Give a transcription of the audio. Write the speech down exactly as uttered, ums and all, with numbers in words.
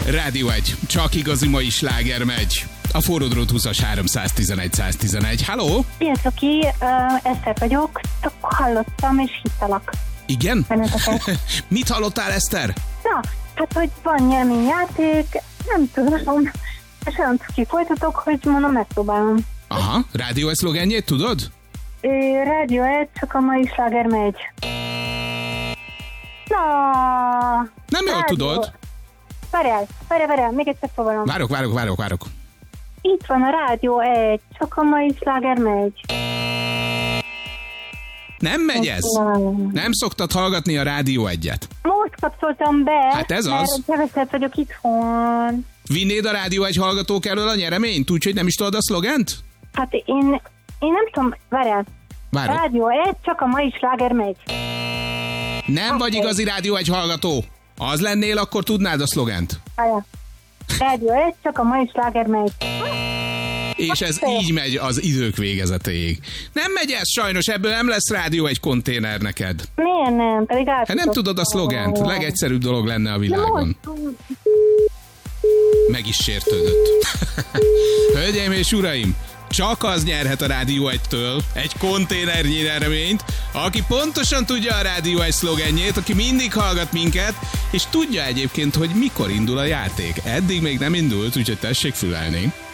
Rádió egy, csak igazi mai sláger megy. A Forró Drót húszas háromszáztizenegy száztizenegy. Halló? Sziasztok, uh, Eszter vagyok, csak hallottam és hittalak. Igen? Benneteket. Mit hallottál, Eszter? Na, hát, hogy van nyerményjáték, nem tudom, és olyan cuki folytatok, hogy mondom, megpróbálom. Aha, rádió egy szlogenjét tudod? Ö, Rádió egy, csak a mai sláger megy. Na, Nem jól rádió. tudod? Várjál, várjál, várjál, még egyszer próbálom. Várok, várok, várok, várok. Itt van a Rádió egy, csak a mai sláger megy. Nem megy ez? Nem szoktad hallgatni a Rádió egyet? Most kapcsoltam be, Hát ez mert az. keveset vagyok itthon. Vinnéd a Rádió egy hallgatók elől a nyereményt, úgyhogy nem is tudod a szlogent? Hát én, én nem tudom, várjál. Várok. Rádió egy, csak a mai sláger megy. Nem vagy igazi Rádió egy hallgató. Az lennél, akkor tudnád a szlogent. Várjál. Rádió egy, csak a mai sláger megy. És ez így megy az idők végezetéig. Nem megy ez sajnos, ebből nem lesz Rádió egy konténer neked. Miért nem? Pedig át Hát nem tudod a szlogent, legegyszerűbb dolog lenne a világon. Meg is sértődött. Hölgyeim és uraim, csak az nyerhet a Rádió egytől egy konténernyi nyereményt, aki pontosan tudja a Rádió egy szlogenjét, aki mindig hallgat minket, és tudja egyébként, hogy mikor indul a játék. Eddig még nem indult, úgyhogy tessék fülelni.